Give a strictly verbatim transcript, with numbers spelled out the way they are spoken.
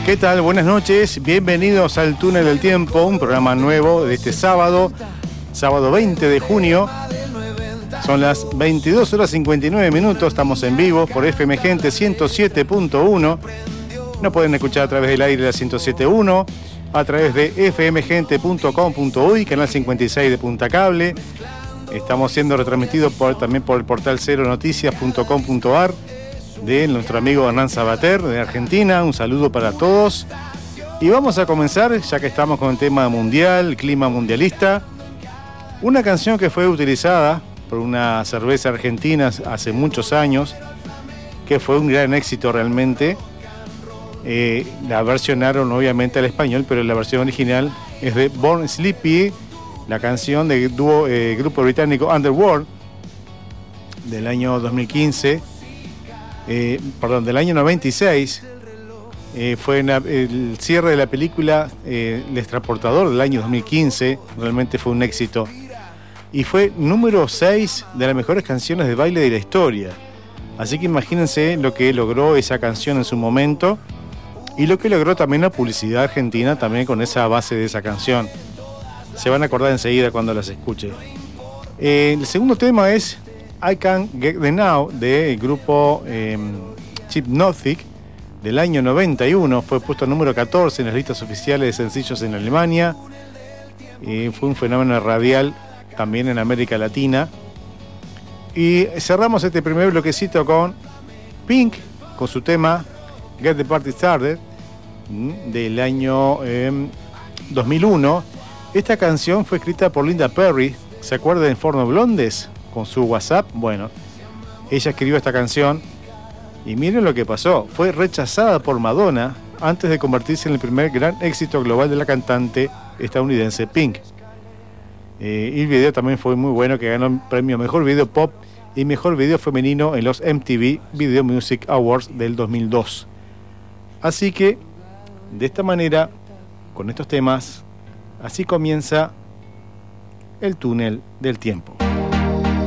¿Qué tal? Buenas noches, bienvenidos al Túnel del Tiempo, un programa nuevo de este sábado, sábado veinte de junio. Son las veintidós horas cincuenta y nueve minutos, estamos en vivo por F M Gente ciento siete punto uno. Nos pueden escuchar a través del aire de la ciento siete punto uno, a través de f m gente punto com punto u y, canal cincuenta y seis de Punta Cable. Estamos siendo retransmitidos por, también por el portal cero noticias punto com punto a r de nuestro amigo Hernán Sabater de Argentina. Un saludo para todos. Y vamos a comenzar, ya que estamos con el tema mundial, el clima mundialista. Una canción que fue utilizada por una cerveza argentina hace muchos años, que fue un gran éxito realmente. Eh, la versionaron obviamente al español, pero la versión original es de Born Sleepy, la canción del dúo eh, grupo británico Underworld del año dos mil quince, eh, perdón, del año noventa y seis. Eh, fue la, el cierre de la película eh, El Transportador del año dos mil quince. Realmente fue un éxito y fue número seis de las mejores canciones de baile de la historia. Así que imagínense lo que logró esa canción en su momento y lo que logró también la publicidad argentina también con esa base de esa canción. Se van a acordar enseguida cuando las escuche. Eh, el segundo tema es I Can't Get The Now del grupo eh, Hypnotic del año noventa y uno. Fue puesto número catorce en las listas oficiales de sencillos en Alemania. Eh, fue un fenómeno radial también en América Latina. Y cerramos este primer bloquecito con Pink, con su tema Get The Party Started del año eh, dos mil uno. Esta canción fue escrita por Linda Perry. ¿Se acuerdan de Forno Blondes? Con su WhatsApp. Bueno, ella escribió esta canción y miren lo que pasó. Fue rechazada por Madonna antes de convertirse en el primer gran éxito global de la cantante estadounidense Pink. Eh, y el video también fue muy bueno, que ganó el premio Mejor Video Pop y Mejor Video Femenino en los M T V Video Music Awards del dos mil dos. Así que, de esta manera, con estos temas, así comienza el túnel del tiempo.